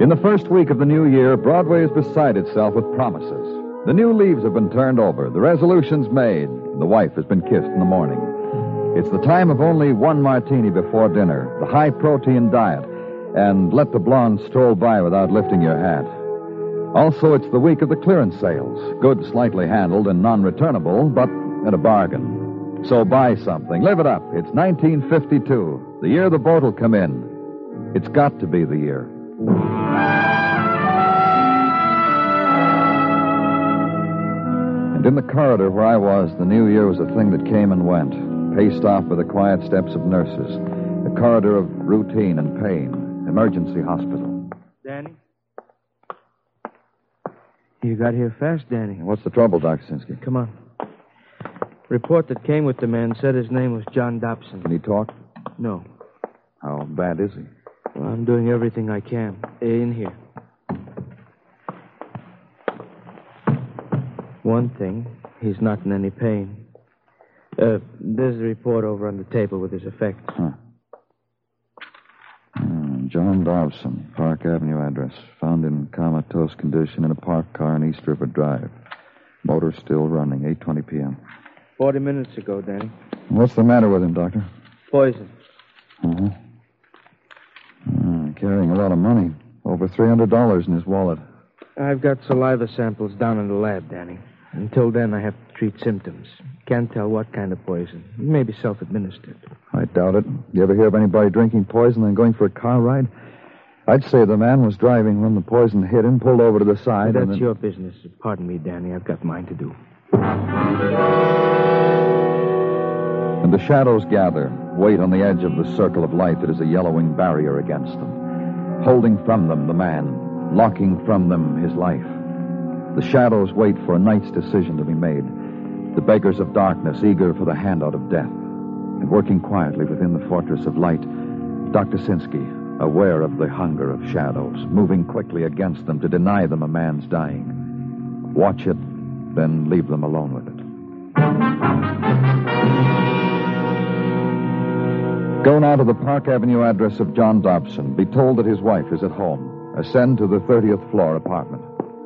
In the first week of the new year, Broadway is beside itself with promises. The new leaves have been turned over, the resolutions made, and the wife has been kissed in the morning. It's the time of only one martini before dinner, the high-protein diet, and let the blonde stroll by without lifting your hat. Also, it's the week of the clearance sales. Goods slightly handled and non-returnable, but at a bargain. So buy something. Live it up. It's 1952, the year the boat will come in. It's got to be the year. And in the corridor where I was, the new year was a thing that came and went, paced off by the quiet steps of nurses, a corridor of routine and pain, emergency hospital. Danny? You got here fast, Danny. What's the trouble, Dr. Sinsky? Come on. Report that came with the man said his name was John Dobson. Can he talk? No. How bad is he? Well, I'm doing everything I can. In here. One thing, he's not in any pain. There's the report over on the table with his effects. Huh. John Dobson, Park Avenue address. Found in comatose condition in a parked car on East River Drive. Motor still running, 8:20 p.m. 40 minutes ago, Danny. What's the matter with him, Doctor? Poison. Uh-huh. Carrying a lot of money. Over $300 in his wallet. I've got saliva samples down in the lab, Danny. Until then, I have to treat symptoms. Can't tell what kind of poison. It may be self-administered. I doubt it. You ever hear of anybody drinking poison and going for a car ride? I'd say the man was driving when the poison hit him, pulled over to the side. That's your business. Pardon me, Danny. I've got mine to do. And the shadows gather, wait on the edge of the circle of light that is a yellowing barrier against them, holding from them the man, locking from them his life. The shadows wait for a night's decision to be made. The beggars of darkness, eager for the handout of death. And working quietly within the fortress of light, Dr. Sinsky, aware of the hunger of shadows, moving quickly against them to deny them a man's dying. Watch it, then leave them alone with it. Go now to the Park Avenue address of John Dobson. Be told that his wife is at home. Ascend to the 30th floor apartment.